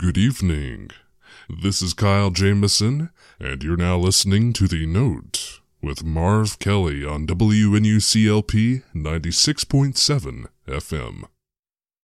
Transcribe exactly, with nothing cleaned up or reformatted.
Good evening. This is Kyle Jameson, and you're now listening to The Note with Marv Kelly on W N U C L P ninety-six point seven F M.